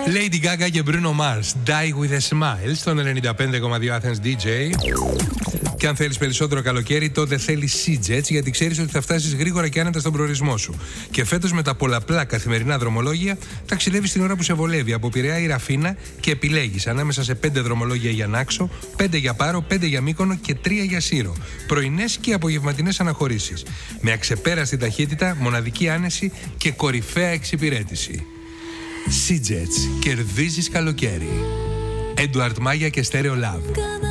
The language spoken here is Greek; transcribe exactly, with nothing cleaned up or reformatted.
Lady Gaga και Bruno Mars, Die with a Smile, στον ενενήντα πέντε κόμμα δύο Athens ντι τζέι. Και αν θέλεις περισσότερο καλοκαίρι, τότε θέλεις Sea-Jets, γιατί ξέρεις ότι θα φτάσεις γρήγορα και άνετα στον προορισμό σου. Και φέτος με τα πολλαπλά καθημερινά δρομολόγια, ταξιδεύεις την ώρα που σε βολεύει από Πειραιά ή Ραφίνα και επιλέγεις ανάμεσα σε πέντε δρομολόγια για Νάξο, πέντε για Πάρο, πέντε για Μύκονο και τρία για Σύρο. Πρωινές και απογευματινές αναχωρήσεις. Με αξεπέραστη ταχύτητα, μοναδική άνεση και κορυφαία εξυπηρέτηση. Sea-Jets, κερδίζεις καλοκαίρι. Edward Maya και Stereo Love.